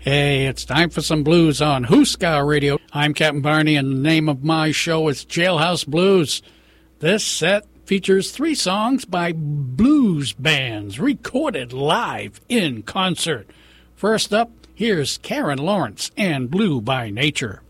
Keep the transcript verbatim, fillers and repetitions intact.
Hey, it's time for some blues on Huska Radio. I'm Captain Barney, and the name of my show is Jailhouse Blues. This set features three songs by blues bands recorded live in concert. First up, here's Karen Lawrence and Blue by Nature.